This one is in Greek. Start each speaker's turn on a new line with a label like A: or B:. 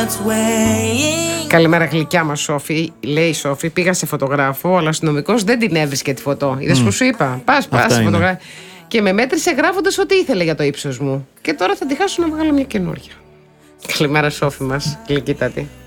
A: Καλημέρα, γλυκιά μας Σόφη. Λέει η Σόφη: πήγα σε φωτογράφο, αλλά ο αστυνομικός δεν την έβρισκε τη φωτό. Είδες που σου είπα? Πας φωτογράφο. Και με μέτρησε γράφοντας ό,τι ήθελε για το ύψος μου. Και τώρα θα τη χάσω να βγάλω μια καινούργια. Καλημέρα, Σόφη μας, γλυκύτατη.